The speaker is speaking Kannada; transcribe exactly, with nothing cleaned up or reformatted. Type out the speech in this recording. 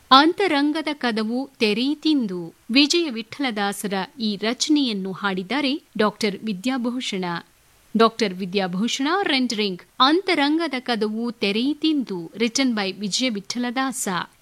ಅಂತರಂಗದ ಕದವು ತೆರೆಯಿತೆಂದು ವಿಜಯ ವಿಠಲದಾಸರ ಈ ರಚನೆಯನ್ನು ಹಾಡಿದ್ದಾರೆ doctor Vidyabhushana. Doctor Vidyabhushana rendering Antharangada ಕದವು ತೆರೆಯಿತೆಂದು written by Vijaya Vithaladasa.